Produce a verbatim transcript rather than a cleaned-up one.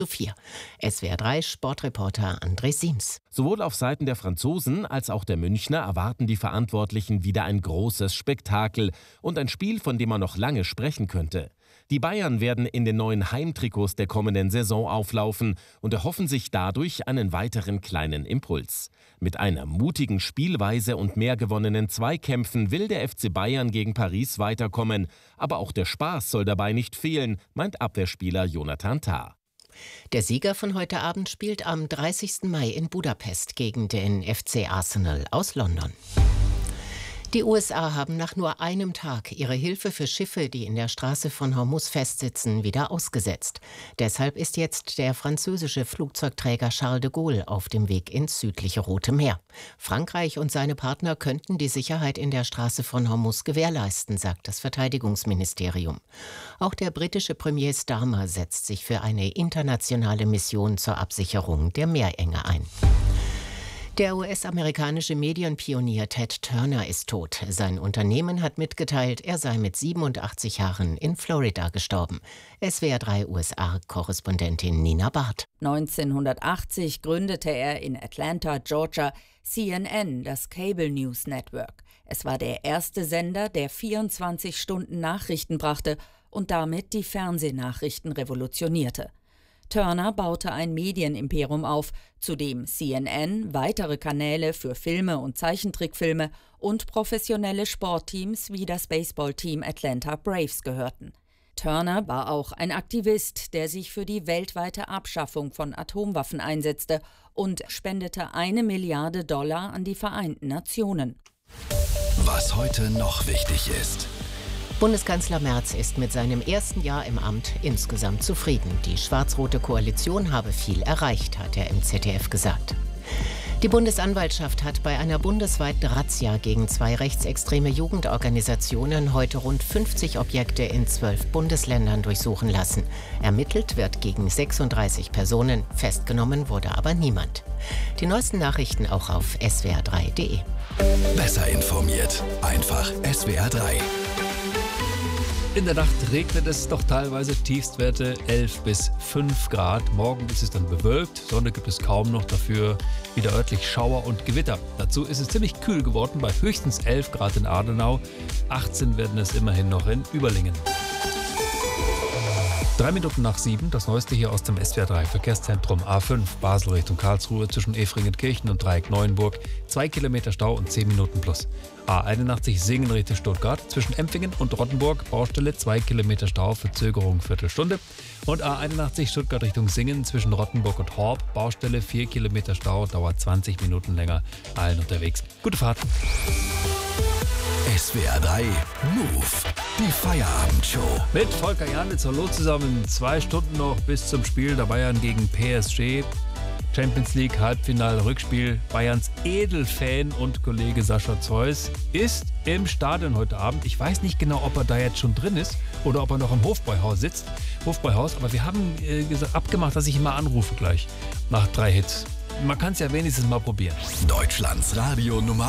vier. S W R drei Sportreporter André Siems. Sowohl auf Seiten der Franzosen als auch der Münchner erwarten die Verantwortlichen wieder ein großes Spektakel und ein Spiel, von dem man noch lange sprechen könnte. Die Bayern werden in den neuen Heimtrikots der kommenden Saison auflaufen und erhoffen sich dadurch einen weiteren kleinen Impuls. Mit einer mutigen Spielweise und mehr gewonnenen Zweikämpfen will der F C Bayern gegen Paris weiterkommen. Aber auch der Spaß soll dabei nicht fehlen, meint Abwehrspieler Jonathan Tah. Der Sieger von heute Abend spielt am dreißigsten Mai in Budapest gegen den F C Arsenal aus London. Die U S A haben nach nur einem Tag ihre Hilfe für Schiffe, die in der Straße von Hormuz festsitzen, wieder ausgesetzt. Deshalb ist jetzt der französische Flugzeugträger Charles de Gaulle auf dem Weg ins südliche Rote Meer. Frankreich und seine Partner könnten die Sicherheit in der Straße von Hormuz gewährleisten, sagt das Verteidigungsministerium. Auch der britische Premier Starmer setzt sich für eine internationale Mission zur Absicherung der Meerenge ein. Der U S-amerikanische Medienpionier Ted Turner ist tot. Sein Unternehmen hat mitgeteilt, er sei mit siebenundachtzig Jahren in Florida gestorben. S W R drei U S A-Korrespondentin Nina Barth. neunzehnhundertachtzig gründete er in Atlanta, Georgia, C N N, das Cable News Network. Es war der erste Sender, der vierundzwanzig Stunden Nachrichten brachte und damit die Fernsehnachrichten revolutionierte. Turner baute ein Medienimperium auf, zu dem C N N, weitere Kanäle für Filme und Zeichentrickfilme und professionelle Sportteams wie das Baseballteam Atlanta Braves gehörten. Turner war auch ein Aktivist, der sich für die weltweite Abschaffung von Atomwaffen einsetzte und spendete eine Milliarde Dollar an die Vereinten Nationen. Was heute noch wichtig ist. Bundeskanzler Merz ist mit seinem ersten Jahr im Amt insgesamt zufrieden. Die schwarz-rote Koalition habe viel erreicht, hat er im Z D F gesagt. Die Bundesanwaltschaft hat bei einer bundesweiten Razzia gegen zwei rechtsextreme Jugendorganisationen heute rund fünfzig Objekte in zwölf Bundesländern durchsuchen lassen. Ermittelt wird gegen sechsunddreißig Personen, festgenommen wurde aber niemand. Die neuesten Nachrichten auch auf S W R drei Punkt de. Besser informiert, einfach S W R drei. In der Nacht regnet es doch teilweise, Tiefstwerte elf bis fünf Grad. Morgen ist es dann bewölkt, Sonne gibt es kaum noch, dafür wieder örtlich Schauer und Gewitter. Dazu ist es ziemlich kühl geworden, bei höchstens elf Grad in Adenau. achtzehn werden es immerhin noch in Überlingen. Drei Minuten nach sieben, das Neueste hier aus dem S W R drei Verkehrszentrum. A fünf Basel Richtung Karlsruhe zwischen Efringenkirchen und Dreieck Neuenburg. Zwei Kilometer Stau und zehn Minuten plus. A einundachtzig Singen Richtung Stuttgart zwischen Empfingen und Rottenburg. Baustelle, zwei Kilometer Stau, Verzögerung Viertelstunde. Und A einundachtzig Stuttgart Richtung Singen zwischen Rottenburg und Horb. Baustelle, vier Kilometer Stau, dauert zwanzig Minuten länger. Allen unterwegs. Gute Fahrt. S W R drei Move, die Feierabendshow. Mit Volker Janitz, hallo zusammen. Zwei Stunden noch bis zum Spiel der Bayern gegen P S G. Champions League Halbfinale Rückspiel. Bayerns Edelfan und Kollege Sascha Zeus ist im Stadion heute Abend. Ich weiß nicht genau, ob er da jetzt schon drin ist oder ob er noch im Hofbräuhaus sitzt. Hofbräuhaus, aber wir haben äh, gesagt, abgemacht, dass ich ihn mal anrufe gleich nach drei Hits. Man kann es ja wenigstens mal probieren. Deutschlands Radio Nummer